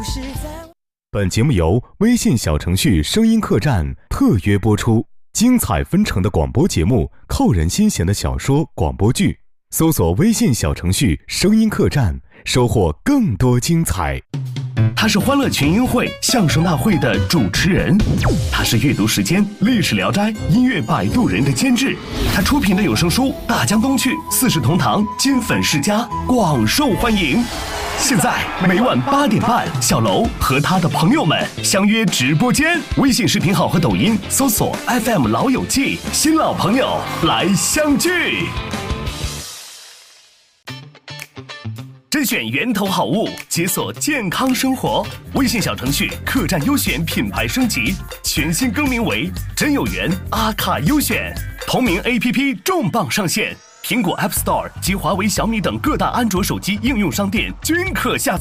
本节目由微信小程序声音客栈特约播出，精彩纷呈的广播节目，扣人心弦的小说广播剧，搜索微信小程序声音客栈，收获更多精彩。 他是欢乐群英会相声大会的主持人，他是阅读时间历史聊斋音乐摆渡人的监制，他出品的有声书《大江东去》四世同堂金粉世家广受欢迎。现在每晚8点半，小楼和他的朋友们相约直播间，微信视频号和抖音搜索 FM 老友记，新老朋友来相聚。甄选源头好物，解锁健康生活。微信小程序客栈优选品牌升级，全新更名为真有缘阿卡优选。同名 APP 重磅上线，苹果 App Store 及华为、小米等各大安卓手机应用商店均可下载。